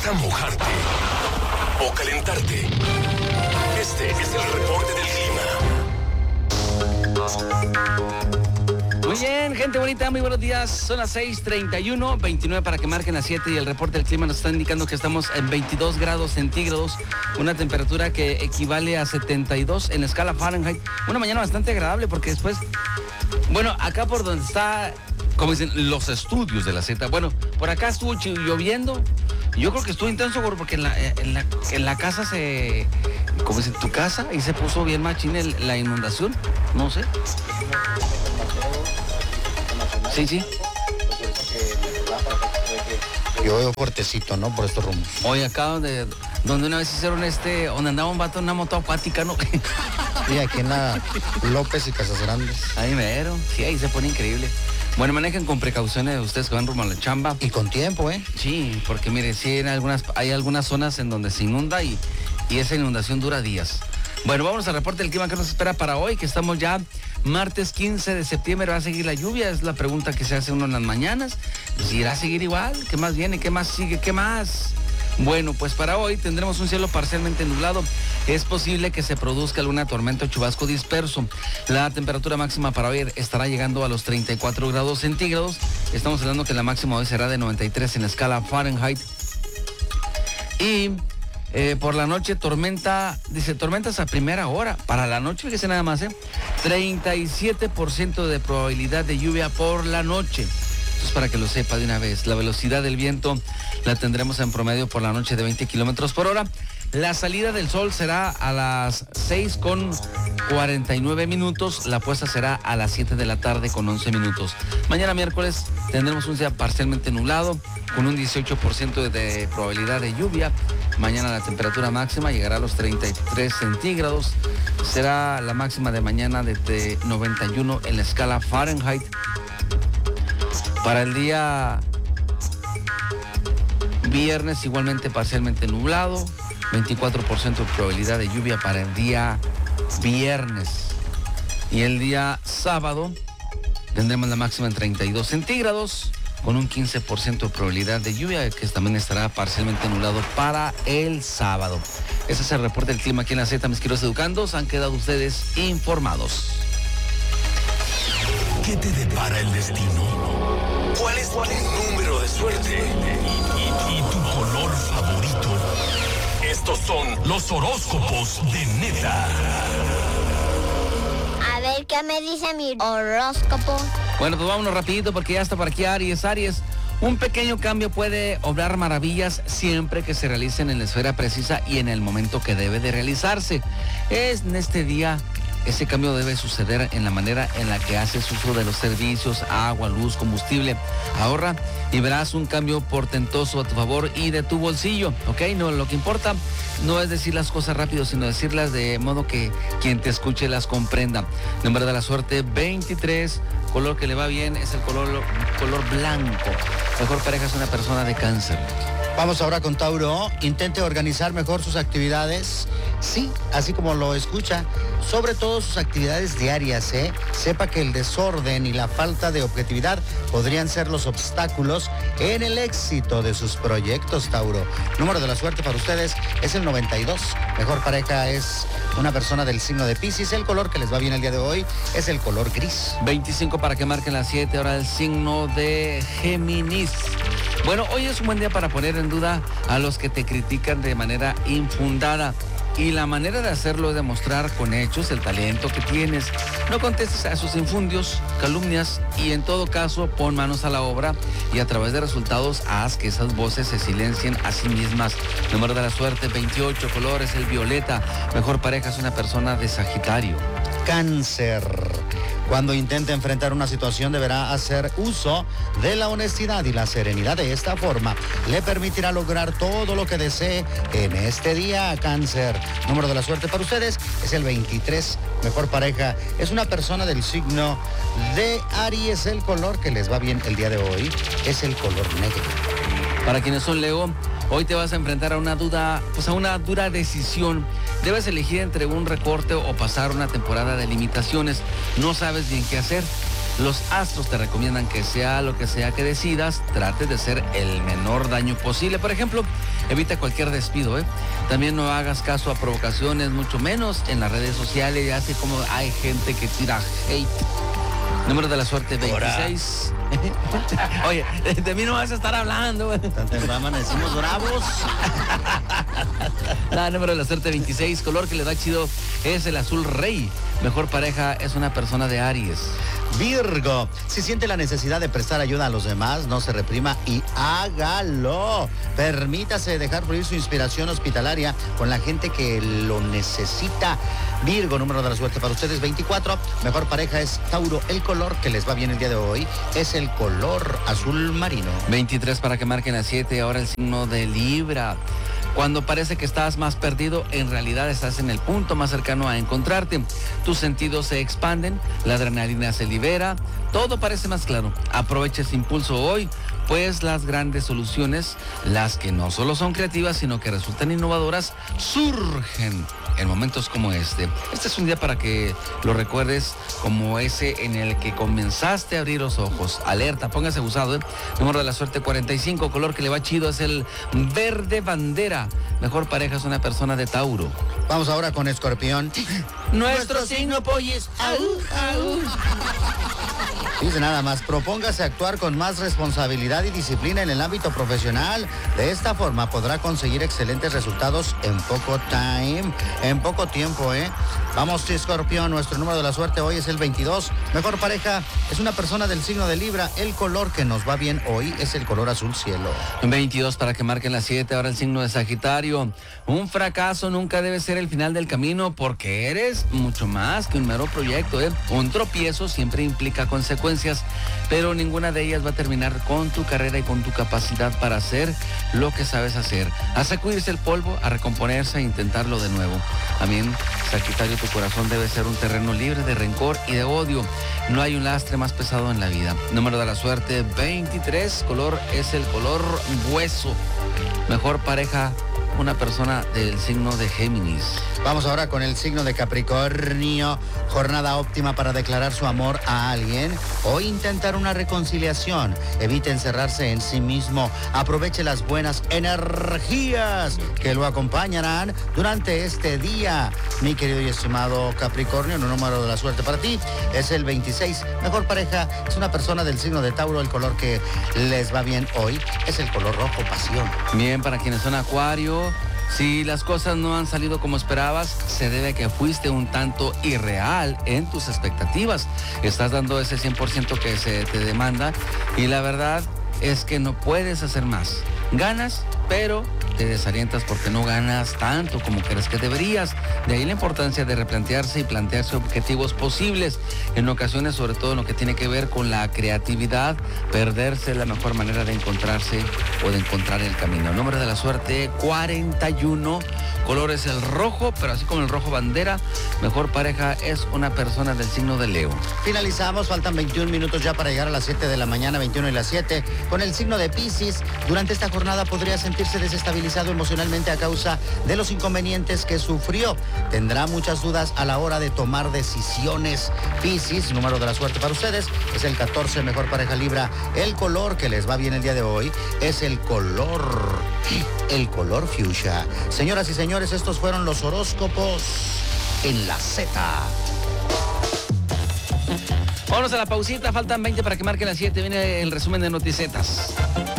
a mojarte o calentarte. Este es el reporte del clima. Muy bien, gente bonita, muy buenos días. Son las 6:31, 29 para que marquen las 7 y el reporte del clima nos está indicando que estamos en 22 grados centígrados, una temperatura que equivale a 72 en la escala Fahrenheit. Una mañana bastante agradable porque después, bueno, acá por donde está, como dicen, los estudios de la Z, bueno, por acá estuvo lloviendo. Yo creo que estuvo intenso porque en la casa se, como dicen, tu casa, y se puso bien machín la inundación, no sé. Sí. Yo veo fuertecito, ¿no? Por estos rumbos. Hoy acá donde una vez hicieron donde andaba un vato en una moto acuática, ¿no? Y aquí en la López y Casas Grandes. Ahí mero, sí, ahí se pone increíble. Bueno, manejen con precauciones ustedes que van rumbo a la chamba. Y con tiempo, ¿eh? Sí, porque mire, sí, hay algunas zonas en donde se inunda y esa inundación dura días. Bueno, vamos al reporte del clima que nos espera para hoy, que estamos ya martes 15 de septiembre. ¿Va a seguir la lluvia? Es la pregunta que se hace uno en las mañanas. Pues, ¿irá a seguir igual? ¿Qué más viene? ¿Qué más sigue? ¿Qué más? Bueno, pues para hoy tendremos un cielo parcialmente nublado. Es posible que se produzca alguna tormenta o chubasco disperso. La temperatura máxima para hoy estará llegando a los 34 grados centígrados. Estamos hablando que la máxima hoy será de 93 en la escala Fahrenheit. Y por la noche tormentas a primera hora. Para la noche, fíjese nada más, 37% de probabilidad de lluvia por la noche. Entonces, para que lo sepa de una vez, la velocidad del viento la tendremos en promedio por la noche de 20 kilómetros por hora. La salida del sol será a las 6:49. La puesta será a las 7 de la tarde con 11 minutos. Mañana miércoles tendremos un día parcialmente nublado con un 18% de probabilidad de lluvia. Mañana la temperatura máxima llegará a los 33 centígrados. Será la máxima de mañana de 91 en la escala Fahrenheit. Para el día viernes igualmente parcialmente nublado. 24% de probabilidad de lluvia para el día viernes. Y el día sábado tendremos la máxima en 32 centígrados con un 15% de probabilidad de lluvia, que también estará parcialmente nublado para el sábado. Ese es el reporte del clima aquí en la Z, mis queridos educandos. Han quedado ustedes informados. ¿Qué te depara el destino? ¿Cuál es tu número de suerte? ¿Y tu color favorito? Estos son los horóscopos de Neta. A ver qué me dice mi horóscopo. Bueno, pues vámonos rapidito porque ya está por aquí Aries. Aries, un pequeño cambio puede obrar maravillas siempre que se realicen en la esfera precisa y en el momento que debe de realizarse. Es en este día. Ese cambio debe suceder en la manera en la que haces uso de los servicios, agua, luz, combustible. Ahorra y verás un cambio portentoso a tu favor y de tu bolsillo, ¿ok? No, lo que importa no es decir las cosas rápido, sino decirlas de modo que quien te escuche las comprenda. Número de la suerte 23, color que le va bien es el color blanco. Mejor pareja es una persona de Cáncer. Vamos ahora con Tauro. Intente organizar mejor sus actividades. Sí, así como lo escucha. Sobre todo sus actividades diarias, ¿eh? Sepa que el desorden y la falta de objetividad podrían ser los obstáculos en el éxito de sus proyectos, Tauro. Número de la suerte para ustedes es el 92. Mejor pareja es una persona del signo de Piscis. El color que les va bien el día de hoy es el color gris. 25 para que marquen las 7, ahora el signo de Géminis. Bueno, hoy es un buen día para poner en duda a los que te critican de manera infundada. Y la manera de hacerlo es demostrar con hechos el talento que tienes. No contestes a sus infundios, calumnias y en todo caso pon manos a la obra y a través de resultados haz que esas voces se silencien a sí mismas. Número de la suerte 28, color es el violeta. Mejor pareja es una persona de Sagitario. Cáncer. Cuando intente enfrentar una situación deberá hacer uso de la honestidad y la serenidad. De esta forma le permitirá lograr todo lo que desee en este día, Cáncer. Número de la suerte para ustedes es el 23. Mejor pareja es una persona del signo de Aries. El color que les va bien el día de hoy es el color negro. Para quienes son Leo, hoy te vas a enfrentar a una dura decisión. Debes elegir entre un recorte o pasar una temporada de limitaciones. No sabes bien qué hacer. Los astros te recomiendan que sea lo que sea que decidas, trate de hacer el menor daño posible. Por ejemplo, evita cualquier despido, ¿eh? También no hagas caso a provocaciones, mucho menos en las redes sociales, así como hay gente que tira hate. Número de la suerte 26. Oye, de mí no vas a estar hablando, güey. Tan temprano amanecimos bravos. La número de la suerte 26, color que le da chido es el azul rey. Mejor pareja es una persona de Aries. Virgo, si siente la necesidad de prestar ayuda a los demás, no se reprima y hágalo. Permítase dejar fluir su inspiración hospitalaria con la gente que lo necesita. Virgo, número de la suerte para ustedes 24. Mejor pareja es Tauro. El color que les va bien el día de hoy es el color azul marino. 23 para que marquen a 7. Ahora el signo de Libra. Cuando parece que estás más perdido, en realidad estás en el punto más cercano a encontrarte. Tus sentidos se expanden, la adrenalina se libera, todo parece más claro. Aprovecha ese impulso hoy, pues las grandes soluciones, las que no solo son creativas, sino que resultan innovadoras, surgen en momentos como este. Este es un día para que lo recuerdes como ese en el que comenzaste a abrir los ojos. Alerta, póngase abusado, ¿eh? Número de la suerte 45, color que le va chido es el verde bandera. Mejor pareja es una persona de Tauro. Vamos ahora con Escorpión. Nuestro signo, polles. Dice nada más, propóngase actuar con más responsabilidad y disciplina en el ámbito profesional. De esta forma podrá conseguir excelentes resultados en poco tiempo, ¿eh? Vamos, Escorpión, nuestro número de la suerte hoy es el 22. Mejor pareja es una persona del signo de Libra. El color que nos va bien hoy es el color azul cielo. 22 para que marquen las 7. Ahora el signo de Sagitario. Un fracaso nunca debe ser el final del camino porque eres mucho más que un mero proyecto, ¿eh? Un tropiezo siempre implica consecuencias, pero ninguna de ellas va a terminar con tu carrera y con tu capacidad para hacer lo que sabes hacer. A sacudirse el polvo, a recomponerse e intentarlo de nuevo. También, Sagitario, tu corazón debe ser un terreno libre de rencor y de odio. No hay un lastre más pesado en la vida. Número de la suerte 23, color es el color hueso. Mejor pareja, una persona del signo de Géminis. Vamos ahora con el signo de Capricornio. Jornada óptima para declarar su amor a alguien o intentar una reconciliación. Evite encerrarse en sí mismo. Aproveche las buenas energías que lo acompañarán durante este día. Mi querido y estimado Capricornio, el número de la suerte para ti es el 26. Mejor pareja es una persona del signo de Tauro. El color que les va bien hoy es el color rojo pasión. Bien, para quienes son Acuario, si las cosas no han salido como esperabas, se debe a que fuiste un tanto irreal en tus expectativas. Estás dando ese 100% que se te demanda y la verdad es que no puedes hacer más. Ganas, pero te desalientas porque no ganas tanto como crees que deberías. De ahí la importancia de replantearse y plantearse objetivos posibles. En ocasiones, sobre todo en lo que tiene que ver con la creatividad, perderse es la mejor manera de encontrarse o de encontrar el camino. Número de la suerte 41, color es el rojo, pero así como el rojo bandera, mejor pareja es una persona del signo de Leo. Finalizamos, faltan 21 minutos ya para llegar a las 7 de la mañana, 21 y las 7, con el signo de Piscis. Durante esta jornada podría sentirse desestabilizado emocionalmente a causa de los inconvenientes que sufrió. Tendrá muchas dudas a la hora de tomar decisiones. Piscis, número de la suerte para ustedes, es el 14, mejor pareja Libra. El color que les va bien el día de hoy es el color fuchsia. Señoras y señores, estos fueron los horóscopos en la Z. Vámonos a la pausita, faltan 20 para que marquen las 7. Viene el resumen de Noticetas.